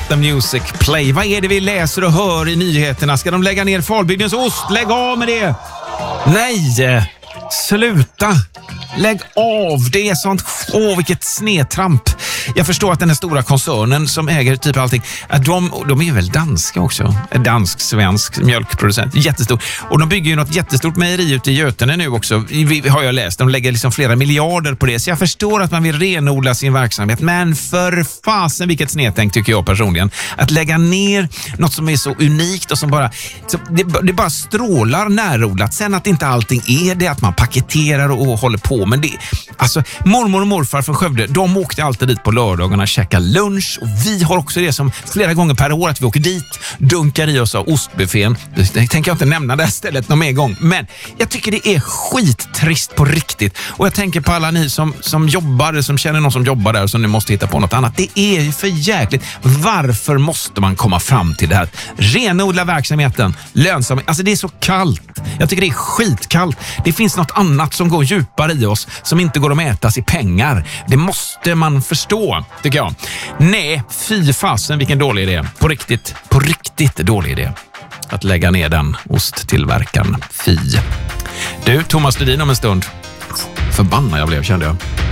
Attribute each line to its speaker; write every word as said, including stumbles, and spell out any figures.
Speaker 1: the music play. Vad är det vi läser och hör i nyheterna? Ska de lägga ner Falbygdens ost? Lägg av med det! Nej! Sluta! Lägg av, det är sånt. Åh, vilket snedtramp. Jag förstår att den här stora koncernen som äger typ allting, att de, de är väl danska också. Dansk-svensk mjölkproducent, jättestor. Och de bygger ju något jättestort mejeri ute i Götene nu också, har jag läst. De lägger liksom flera miljarder på det. Så jag förstår att man vill renodla sin verksamhet. Men för fasen, vilket snedtänk tycker jag personligen. Att lägga ner något som är så unikt och som bara, så det, det bara strålar närodlat. Sen att inte allting är det, att man paketerar och, och håller på. Men det, alltså mormor och morfar från Skövde, de åkte alltid dit på lördagarna och käkar lunch, och vi har också det som flera gånger per år att vi åker dit, dunkar i oss av ostbuffén. Det tänker jag inte nämna det här stället någon mer gång, men jag tycker det är skittrist på riktigt, och jag tänker på alla ni som, som jobbar, som känner någon som jobbar där och som nu måste hitta på något annat. Det är ju för jäkligt. Varför måste man komma fram till det här? Renodla verksamheten, lönsamhet, alltså det är så kallt. Jag tycker det är skitkallt. Det finns något annat som går djupare i oss, som inte går att mätas i pengar. Det måste man förstå, tycker jag. Nej, fy fasen, vilken dålig idé. På riktigt, på riktigt dålig idé. Att lägga ner den osttillverkaren. Fy. Du, Thomas Ledin om en stund. Förbannad jag blev, kände jag.